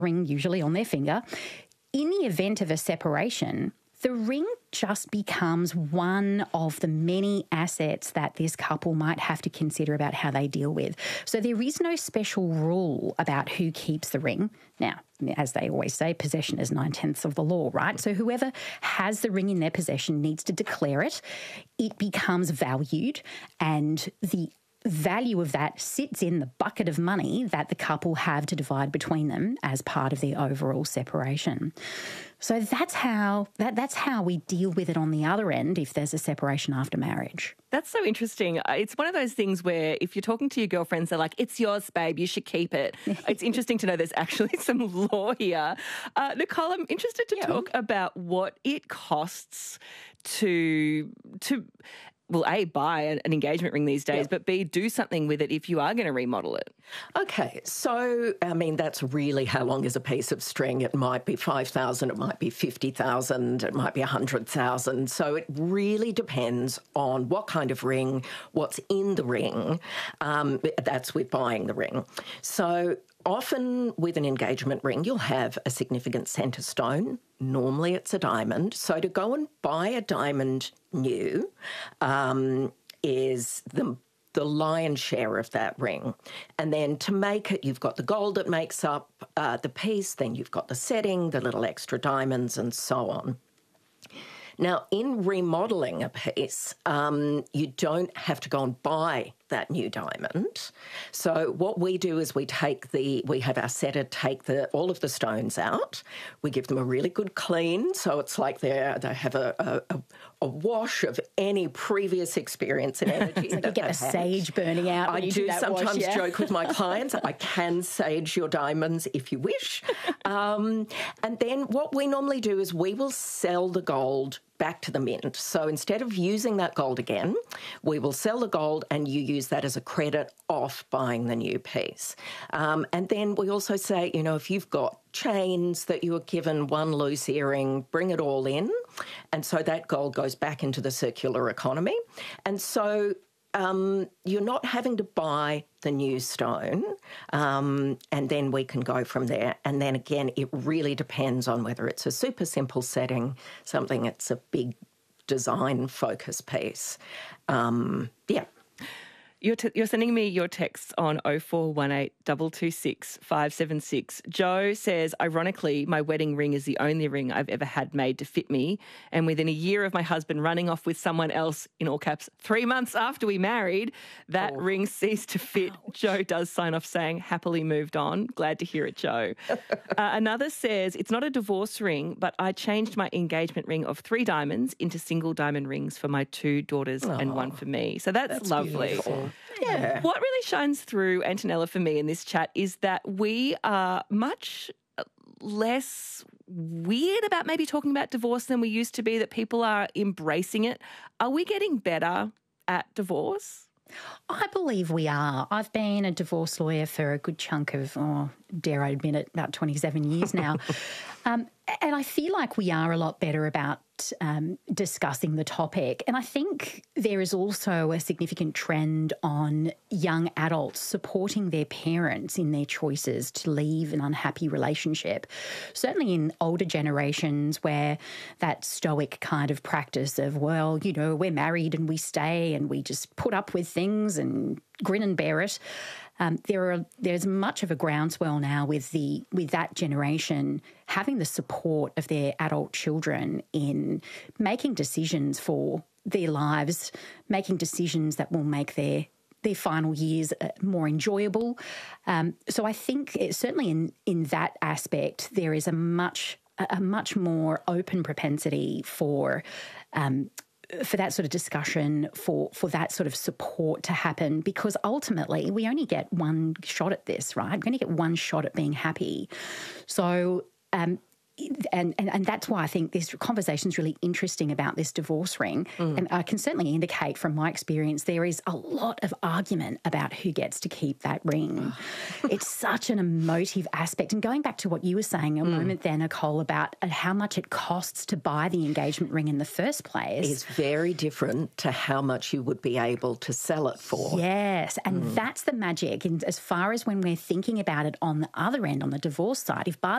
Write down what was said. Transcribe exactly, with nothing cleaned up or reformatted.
ring usually on their finger. In the event of a separation, the ring just becomes one of the many assets that this couple might have to consider about how they deal with. So there is no special rule about who keeps the ring. Now, as they always say, possession is nine-tenths of the law, right? So whoever has the ring in their possession needs to declare it. It becomes valued, and the value of that sits in the bucket of money that the couple have to divide between them as part of their overall separation. So that's how that that's how we deal with it on the other end if there's a separation after marriage. That's so interesting. It's one of those things where if you're talking to your girlfriends, they're like, it's yours, babe, you should keep it. It's interesting to know there's actually some law here. Uh, Nicole, I'm interested to yeah. talk about what it costs to to... well, A, buy an engagement ring these days, yep. but B, do something with it if you are going to remodel it. Okay, so, I mean, that's really how long is a piece of string. It might be five thousand dollars, it might be fifty thousand dollars, it might be one hundred thousand dollars. So it really depends on what kind of ring, what's in the ring. Um, that's with buying the ring. So often with an engagement ring, you'll have a significant centre stone. Normally it's a diamond. So to go and buy a diamond new um, is the the lion's share of that ring. And then to make it, you've got the gold that makes up uh, the piece, then you've got the setting, the little extra diamonds and so on. Now, in remodelling a piece, um, you don't have to go and buy that new diamond. So what we do is we take the, we have our setter take the all of the stones out. We give them a really good clean, so it's like they they have a, a, a wash of any previous experience and energy. It's like you get the sage burning out. I do, do sometimes wash, yeah? joke with my clients, I can sage your diamonds if you wish. Um, and then what we normally do is we will sell the gold back to the mint. So instead of using that gold again, we will sell the gold and you use that as a credit off buying the new piece. Um, and then we also say, you know, if you've got chains that you were given, one loose earring, bring it all in. And so that gold goes back into the circular economy. And so Um, you're not having to buy the new stone, um, and then we can go from there. And then again, it really depends on whether it's a super simple setting, something that's a big design focus piece. Um, yeah. You're, t- you're sending me your texts on oh four one eight, two two six, five seven six. Joe says, ironically, my wedding ring is the only ring I've ever had made to fit me. And within a year of my husband running off with someone else, in all caps, three months after we married, that oh. ring ceased to fit. Ouch. Joe does sign off saying, happily moved on. Glad to hear it, Joe. uh, another says, it's not a divorce ring, but I changed my engagement ring of three diamonds into single diamond rings for my two daughters oh. and one for me. So that's, that's lovely. Beautiful. Yeah. What really shines through, Antonella, for me in this chat is that we are much less weird about maybe talking about divorce than we used to be, that people are embracing it. Are we getting better at divorce? I believe we are. I've been a divorce lawyer for a good chunk of, oh, dare I admit it, about twenty-seven years now. um, and I feel like we are a lot better about um, discussing the topic. And I think there is also a significant trend on young adults supporting their parents in their choices to leave an unhappy relationship. Certainly in older generations where that stoic kind of practice of, well, you know, we're married and we stay and we just put up with things and grin and bear it. Um, there are there's much of a groundswell now with the with that generation having the support of their adult children in making decisions for their lives, making decisions that will make their their final years more enjoyable. Um, so I think it, certainly in in that aspect there is a much a much more open propensity for. Um, for that sort of discussion, for, for that sort of support to happen, because ultimately we only get one shot at this, right? We only get one shot at being happy. So um, and, and, and that's why I think this conversation is really interesting about this divorce ring. Mm. And I can certainly indicate from my experience there is a lot of argument about who gets to keep that ring. It's such an emotive aspect. And going back to what you were saying a mm. moment there, Nicole, about how much it costs to buy the engagement ring in the first place. It's very different to how much you would be able to sell it for. Yes, and mm. that's the magic. And as far as when we're thinking about it on the other end, on the divorce side, if Barbie